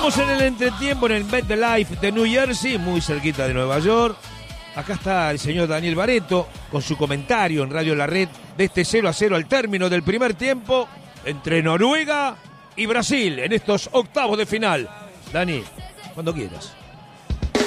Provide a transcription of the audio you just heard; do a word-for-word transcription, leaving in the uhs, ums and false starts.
Estamos en el entretiempo en el MetLife de New Jersey, muy cerquita de Nueva York. Acá está el señor Daniel Baretto con su comentario en Radio La Red de este cero a cero al término del primer tiempo entre Noruega y Brasil en estos octavos de final. Dani, cuando quieras.